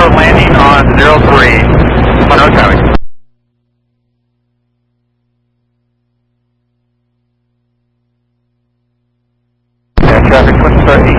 for landing on 03 on road traffic. Traffic 24